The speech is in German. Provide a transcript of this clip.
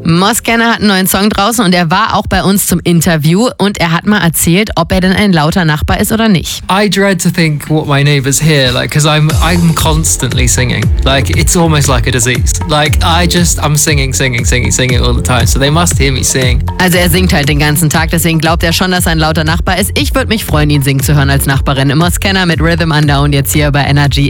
Moskenner hat einen neuen Song draußen und er war auch bei uns zum Interview und er hat mal erzählt, ob er denn ein lauter Nachbar ist oder nicht. I dread to think what my neighbours hear, like, because I'm constantly singing. Like, it's almost like a disease. Like, I'm singing all the time, so they must hear me sing. Also er singt halt den ganzen Tag, deswegen glaubt er schon, dass er ein lauter Nachbar ist. Ich würde mich freuen, ihn singen zu hören als Nachbarin. Moskenner mit Rhythm Unknown jetzt hier bei Energy.